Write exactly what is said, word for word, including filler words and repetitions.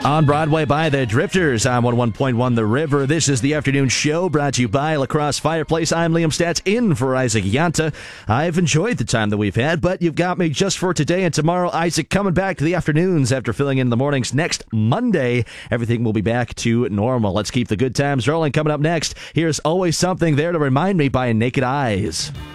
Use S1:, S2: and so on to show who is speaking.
S1: On Broadway by the Drifters, I'm one oh one point one The River. This is the afternoon show brought to you by La Crosse Fireplace. I'm Liam Stats in for Isaac Yanta. I've enjoyed the time that we've had, but you've got me just for today and tomorrow. Isaac coming back to the afternoons after filling in the mornings. Next Monday, everything will be back to normal. Let's keep the good times rolling. Coming up next, here's Always Something There to Remind Me by Naked Eyes.